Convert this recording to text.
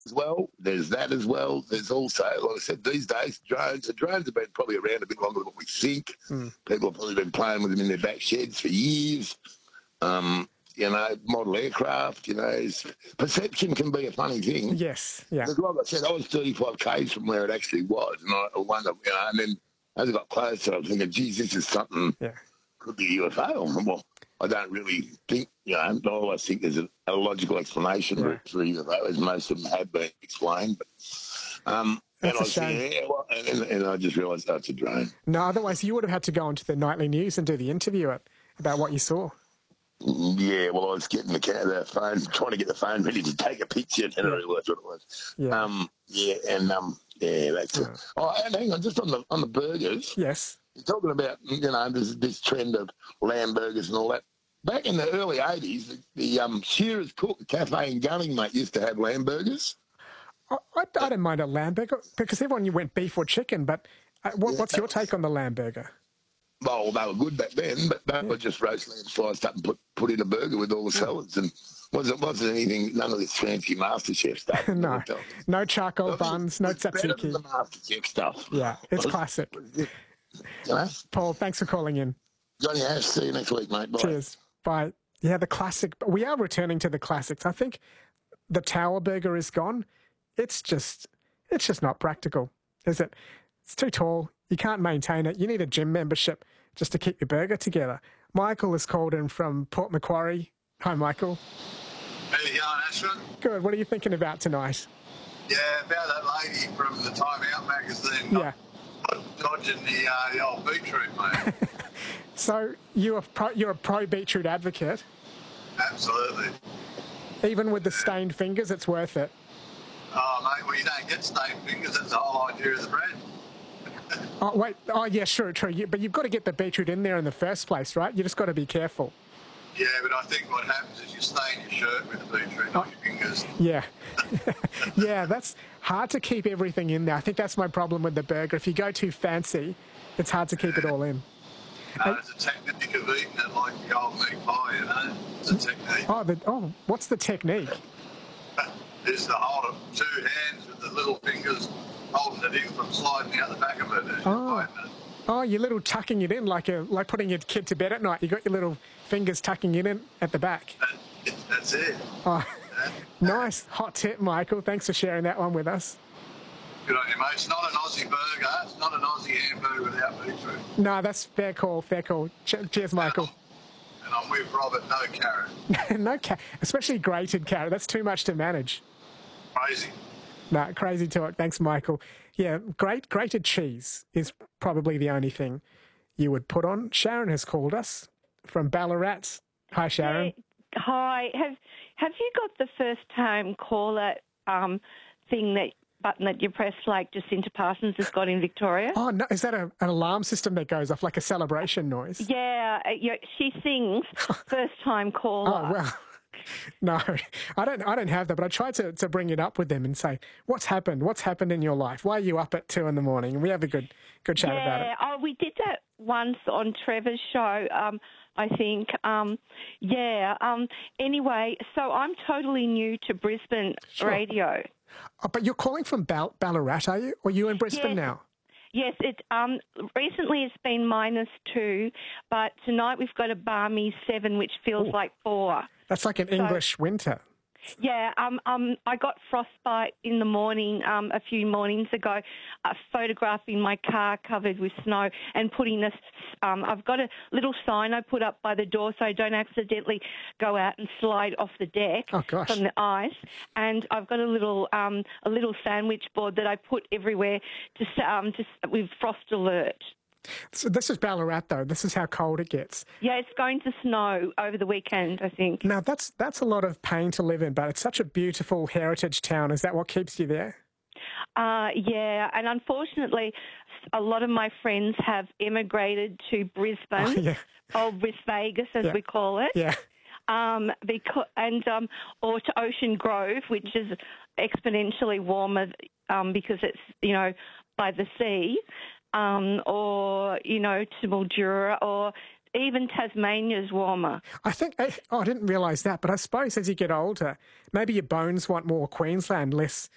as well. There's that as well. There's also, like I said, these days, drones. The drones have been probably around a bit longer than what we think. People have probably been playing with them in their back sheds for years. Model aircraft, perception can be a funny thing. Yes, yeah. Because like I said, I was 35 k's from where it actually was. And I wonder, and then as I got closer, I was thinking, geez, this is something, could be a UFO. Well, I don't really think, I always think there's a logical explanation for a UFO, as most of them have been explained. But, That's a shame. And I just realised that's a drone. No, otherwise you would have had to go onto the nightly news and do the interview about what you saw. Yeah, well, I was getting the phone, trying to get the phone ready to take a picture, and I realised what it was. That's it. Oh, and hang on, just on the burgers. Yes. You're talking about, there's this trend of lamb burgers and all that. Back in the early 80s, the Shearer's Cook Cafe in Gunning, mate, used to have lamb burgers. I don't mind a lamb burger, because everyone you went beef or chicken, but what's your take on the lamb burger? Well, they were good back then, but they were just roast lamb sliced up and put in a burger with all the salads, and wasn't anything, none of this fancy MasterChef stuff. No charcoal buns, no tzatziki. Better than the MasterChef stuff. Yeah, it's classic. Paul, thanks for calling in. Johnny Ash, see you next week, mate. Bye. Cheers. Bye. Yeah, the classic. We are returning to the classics. I think the Tower Burger is gone. It's just not practical, is it? It's too tall. You can't maintain it. You need a gym membership just to keep your burger together. Michael has called in from Port Macquarie. Hi, Michael. How you going, Ashton? Good. What are you thinking about tonight? Yeah, about that lady from the Time Out magazine. Yeah. Dodging the old beetroot, mate. So you're a pro beetroot advocate? Absolutely. Even with the stained fingers, it's worth it? Oh, mate, well, you don't get stained fingers. That's the whole idea of the bread. Oh, wait. Oh, yeah, sure, true. But you've got to get the beetroot in there in the first place, right? You just got to be careful. Yeah, but I think what happens is you stain your shirt with the beetroot, not your fingers. Yeah. Yeah, that's hard to keep everything in there. I think that's my problem with the burger. If you go too fancy, it's hard to keep it all in. There's a technique of eating it like the old meat pie, It's a technique. What's the technique? Is to hold it two hands with the little fingers holding it in from sliding out the back of it. Oh, you're little tucking it in like putting your kid to bed at night. You got your little fingers tucking it in at the back. That's it. Oh, nice hot tip, Michael. Thanks for sharing that one with us. Good on you, mate. It's not an Aussie burger. It's not an Aussie hamburger without beetroot. No, that's fair call. Fair call. Cheers, Michael. And I'm with Robert. No carrot. No carrot, especially grated carrot. That's too much to manage. Crazy. No, crazy talk. Thanks, Michael. Yeah, grated cheese is probably the only thing you would put on. Sharon has called us from Ballarat. Hi, Sharon. Hey, hi. Have you got the first time caller button that you press like Jacinta Parsons has got in Victoria? Oh, no. Is that an alarm system that goes off like a celebration noise? Yeah, she sings first time caller. Oh, well. No, I don't have that, but I tried to bring it up with them and say, what's happened? What's happened in your life? Why are you up at 2 a.m? And we have a good chat about it. Oh, we did that once on Trevor's show, I think. Anyway, so I'm totally new to Brisbane radio. Oh, but you're calling from Ballarat, are you? Or are you in Brisbane now? Yes, recently it's been -2, but tonight we've got a balmy 7, which feels like 4. That's like an English winter. Yeah, I got frostbite in the morning a few mornings ago, photographing my car covered with snow and putting this. I've got a little sign I put up by the door so I don't accidentally go out and slide off the deck from the ice. And I've got a little sandwich board that I put everywhere with frost alert. So this is Ballarat, though. This is how cold it gets. Yeah, it's going to snow over the weekend, I think. Now, that's a lot of pain to live in, but it's such a beautiful heritage town. Is that what keeps you there? Yeah, and unfortunately, a lot of my friends have emigrated to Brisbane, or Bris Vegas, as we call it. Yeah. Or to Ocean Grove, which is exponentially warmer because it's, by the sea. Or, to Mildura, or even Tasmania's warmer. I think, I didn't realise that, but I suppose as you get older, maybe your bones want more Queensland, less